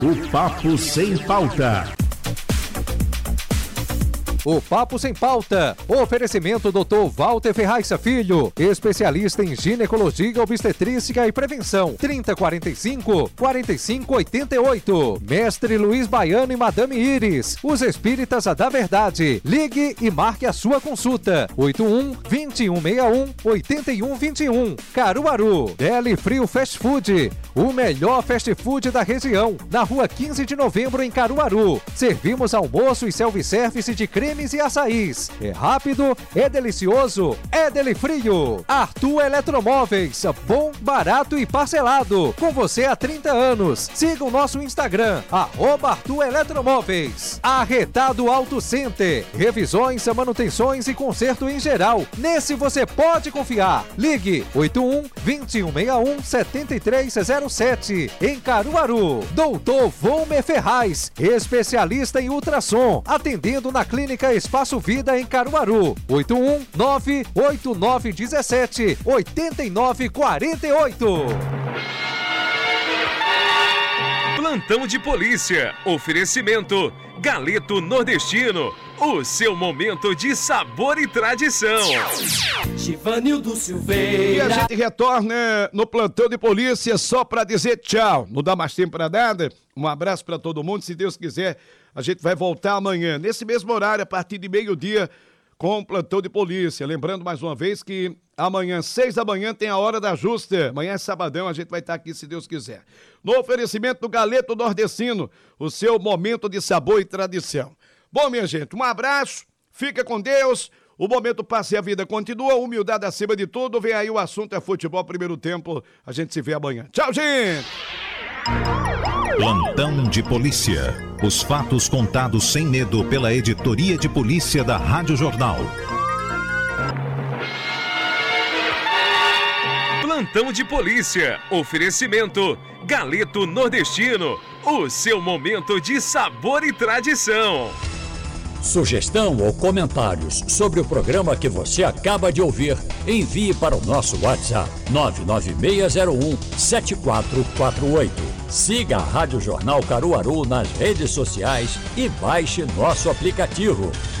O Papo Sem Pauta. O Papo Sem Pauta. Oferecimento Dr. Walter Ferraz Filho, especialista em ginecologia, obstetrícia e prevenção. 3045-4588. Mestre Luiz Baiano e Madame Iris, os espíritas da verdade. Ligue e marque a sua consulta. 81-2161-8121. Caruaru. Deli Frio Fast Food, o melhor fast food da região. Na rua 15 de novembro, em Caruaru. Servimos almoço e self-service de cremes e açaís. É rápido, é delicioso, é Deli Frio. Arthur Eletromóveis, bom, barato e parcelado. Com você há 30 anos. Siga o nosso Instagram, @Arthur Eletromóveis. Arretado Auto Center, revisões, manutenções e conserto em geral. Nesse você pode confiar. Ligue 81-2161-7307. Em Caruaru. Doutor Volmer Ferraz, especialista em ultrassom, atendendo na Clínica Espaço Vida em Caruaru. 81-98917-8948. Plantão de polícia. Oferecimento Galeto Nordestino. O seu momento de sabor e tradição. Givanildo Silveira. E a gente retorna no plantão de polícia só para dizer tchau. Não dá mais tempo para nada. Um abraço para todo mundo. Se Deus quiser, a gente vai voltar amanhã, nesse mesmo horário, a partir de meio-dia, com o plantão de polícia. Lembrando mais uma vez que amanhã, 6 da manhã, tem a Hora da Justa. Amanhã é sabadão, a gente vai estar aqui, se Deus quiser. No oferecimento do Galeto Nordestino, o seu momento de sabor e tradição. Bom, minha gente, um abraço, fica com Deus. O momento passa e a vida continua, humildade acima de tudo. Vem aí, o assunto é futebol, primeiro tempo. A gente se vê amanhã. Tchau, gente! Plantão de polícia. Os fatos contados sem medo pela editoria de polícia da Rádio Jornal. Plantão de polícia. Oferecimento Galeto Nordestino. O seu momento de sabor e tradição. Sugestão ou comentários sobre o programa que você acaba de ouvir, envie para o nosso WhatsApp 99601-7448. Siga a Rádio Jornal Caruaru nas redes sociais e baixe nosso aplicativo.